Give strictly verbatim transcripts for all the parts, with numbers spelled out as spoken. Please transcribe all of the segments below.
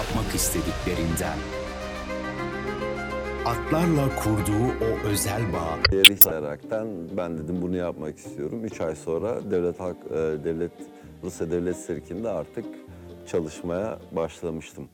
yapmak istediklerinden. Atlarla kurduğu o özel bağ Yeri sayaraktan ben dedim bunu yapmak istiyorum. Üç ay sonra devlet halk e, devlet Rusya Devlet Sirkinde artık çalışmaya başlamıştım.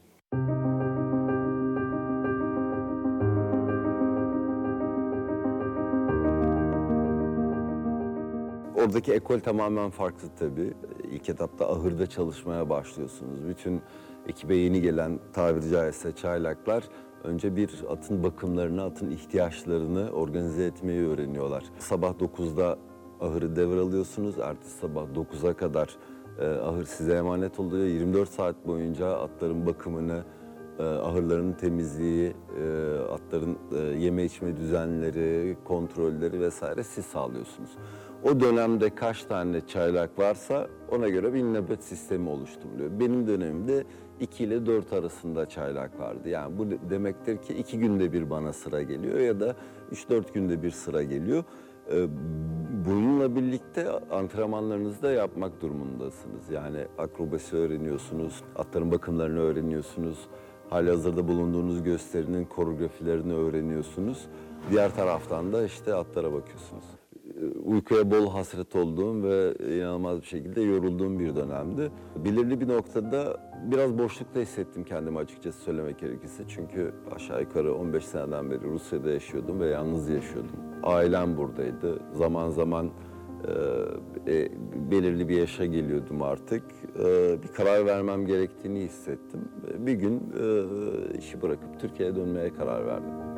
Oradaki ekol tamamen farklı tabii. İlk etapta ahırda çalışmaya başlıyorsunuz. Bütün ekibe yeni gelen tabiri caizse çaylaklar önce bir atın bakımlarını, atın ihtiyaçlarını organize etmeyi öğreniyorlar. Sabah dokuzda ahırı devralıyorsunuz. Ertesi sabah dokuza kadar e, ahır size emanet oluyor. yirmi dört saat boyunca atların bakımını, e, ahırların temizliği, e, atların e, yeme içme düzenleri, kontrolleri vesaire siz sağlıyorsunuz. O dönemde kaç tane çaylak varsa ona göre bir nöbet sistemi oluşturuluyor. Benim dönemimde iki ile dört arasında çaylak vardı. Yani bu demektir ki iki günde bir bana sıra geliyor ya da üç dört günde bir sıra geliyor. Ee, Bununla birlikte antrenmanlarınızı da yapmak durumundasınız. Yani akrobasi öğreniyorsunuz, atların bakımlarını öğreniyorsunuz. Halihazırda bulunduğunuz gösterinin koreografilerini öğreniyorsunuz. Diğer taraftan da işte atlara bakıyorsunuz. Uykuya bol hasret olduğum ve inanılmaz bir şekilde yorulduğum bir dönemdi. Belirli bir noktada biraz boşlukta hissettim kendimi açıkçası söylemek gerekirse. Çünkü aşağı yukarı on beş seneden beri Rusya'da yaşıyordum ve yalnız yaşıyordum. Ailem buradaydı. Zaman zaman e, e, belirli bir yaşa geliyordum artık. E, bir karar vermem gerektiğini hissettim. Bir gün e, işi bırakıp Türkiye'ye dönmeye karar verdim.